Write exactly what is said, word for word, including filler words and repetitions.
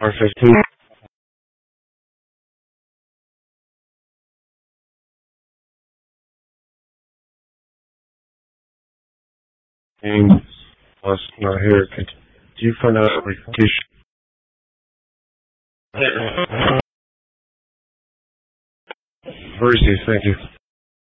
R fifteen. Was not here. Could you find out if we Mercy, thank you.